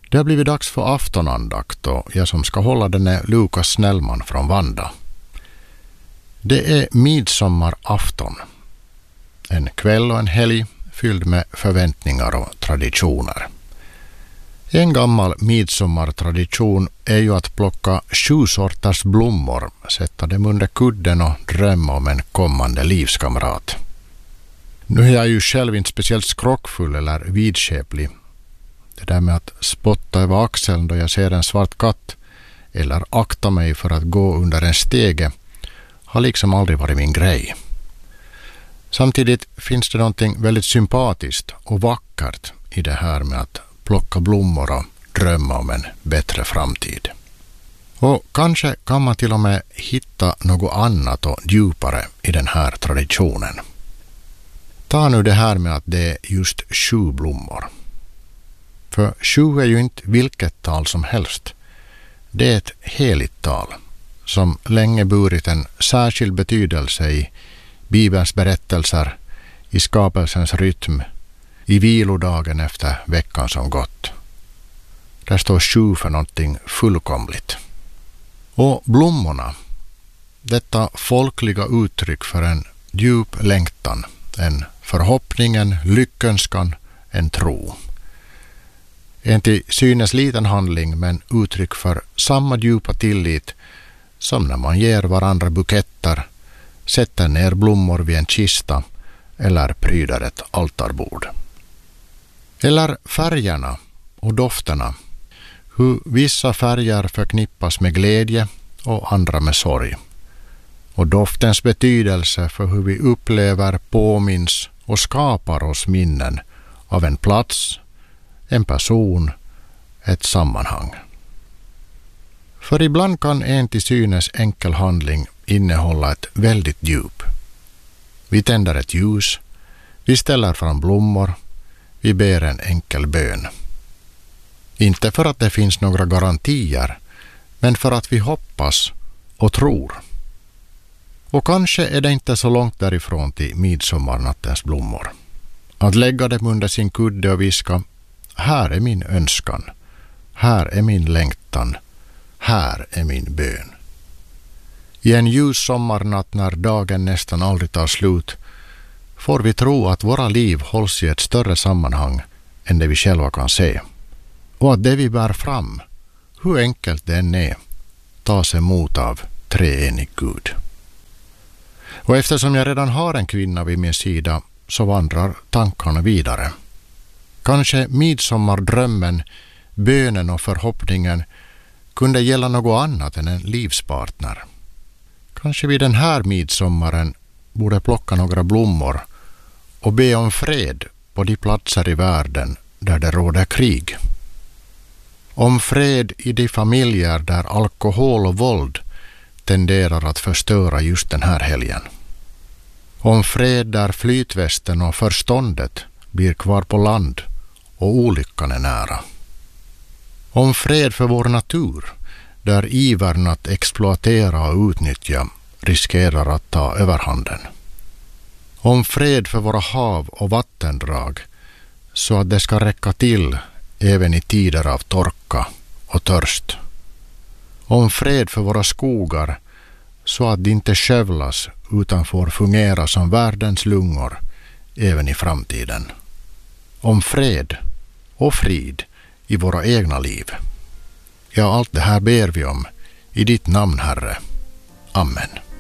Det har blivit dags för aftonandakt och jag som ska hålla den är Lukas Snellman från Vanda. Det är midsommarafton. En kväll och en helg fylld med förväntningar och traditioner. En gammal midsommartradition är ju att plocka 7 sorters blommor, sätta dem under kudden och drömma om en kommande livskamrat. Nu är jag ju själv inte speciellt skrockfull eller vidskeplig. Det där med att spotta över axeln då jag ser en svart katt eller akta mig för att gå under en stege har liksom aldrig varit min grej. Samtidigt finns det någonting väldigt sympatiskt och vackert i det här med att plocka blommor och drömma om en bättre framtid. Och kanske kan man till och med hitta något annat och djupare i den här traditionen. Ta nu det här med att det är just 7 blommor. För 7 är ju inte vilket tal som helst. Det är ett heligt tal som länge burit en särskild betydelse i Bibelns berättelser, i skapelsens rytm, i vilodagen efter veckan som gått. Där står 7 för någonting fullkomligt. Och blommorna, detta folkliga uttryck för en djup längtan, en förhoppning, en lyckönskan, en tro. En till synes liten handling men uttryck för samma djupa tillit som när man ger varandra buketter, sätter ner blommor vid en kista eller pryder ett altarbord. Eller färgerna och dofterna, hur vissa färger förknippas med glädje och andra med sorg. Och doftens betydelse för hur vi upplever, påminns och skapar oss minnen av en plats, en person, ett sammanhang. För ibland kan en till synes enkel handling innehålla ett väldigt djup. Vi tänder ett ljus, vi ställer fram blommor, vi ber en enkel bön. Inte för att det finns några garantier, men för att vi hoppas och tror. Och kanske är det inte så långt därifrån till midsommarnattens blommor. Att lägga dem under sin kudde och viska: här är min önskan, här är min längtan, här är min bön. I en ljus sommarnatt när dagen nästan aldrig tar slut får vi tro att våra liv hålls i ett större sammanhang än det vi själva kan se. Och att det vi bär fram, hur enkelt det än är, tas emot av treenig Gud. Och eftersom jag redan har en kvinna vid min sida så vandrar tankarna vidare. Kanske midsommardrömmen, bönen och förhoppningen kunde gälla något annat än en livspartner. Kanske vi den här midsommaren borde plocka några blommor och be om fred på de platser i världen där det råder krig. Om fred i de familjer där alkohol och våld tenderar att förstöra just den här helgen. Om fred där flytvästen och förståndet blir kvar på land och olyckan är nära. Om fred för vår natur, där ivern att exploatera och utnyttja riskerar att ta överhanden. Om fred för våra hav och vattendrag, så att det ska räcka till även i tider av torka och törst. Om fred för våra skogar, så att de inte skövlas utan får fungera som världens lungor även i framtiden. Om fred och frid i våra egna liv. Ja, allt det här ber vi om i ditt namn, Herre. Amen.